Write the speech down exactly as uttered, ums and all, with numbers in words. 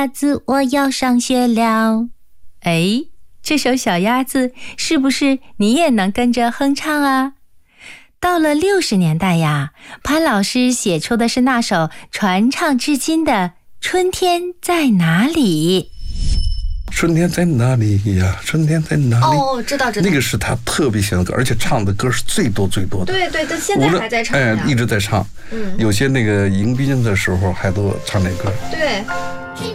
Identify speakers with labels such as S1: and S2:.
S1: 鸭子，我要上学了。哎，这首小鸭子是不是你也能跟着哼唱啊？到了六十年代呀，潘老师写出的是那首传唱至今的《春天在哪里》。
S2: 春天在哪里呀？春天在哪里？
S3: 哦，知道知道。
S2: 那个是他特别喜欢的歌，而且唱的歌是最多最多的。
S3: 对对，他现在还在唱呀。
S2: 哎，一直在唱。
S3: 嗯，
S2: 有些那个迎宾的时候还都唱那歌。
S3: 对。